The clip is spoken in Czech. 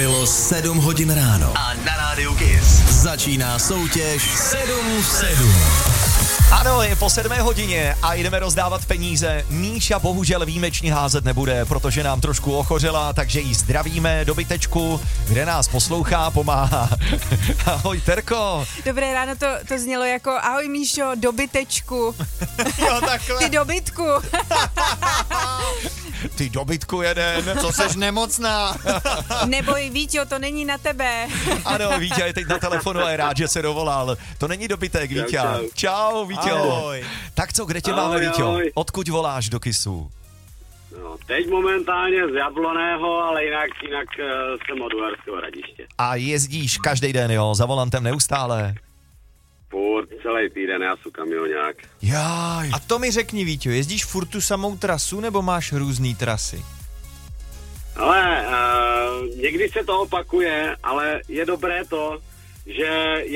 Bylo 7 hodin ráno. A na rádiu Kiss začíná soutěž 7 v 7. Ano, je po 7 hodině a jdeme rozdávat peníze. Míša bohužel výjimečně házet nebude, protože nám trošku ochořela, takže jí zdravíme do bytečku, kde nás poslouchá, pomáhá. Ahoj, Terko. Dobré ráno, to znělo jako ahoj Míšo, do bytečku. Jo, takhle. Ty do bytku. Ty do bytku jeden. Co seš nemocná? Neboj, Víťo, to není na tebe. Ano, Vítě je teď na telefonu a je rád, že se dovolal. To není dobytek, Vítě. Čau, Vítě. Ahoj. Tak co, kde tě máme, Vítě? Odkud voláš do Kisu? No, teď momentálně z Jabloného, ale jinak jsem od Uherského Hradiště. A jezdíš každý den, jo, za volantem neustále? Furt celý týden, já jsem kamionák. Jaj. A to mi řekni, Víťo, jezdíš furt tu samou trasu, nebo máš různý trasy? Ale někdy se to opakuje, ale je dobré to, že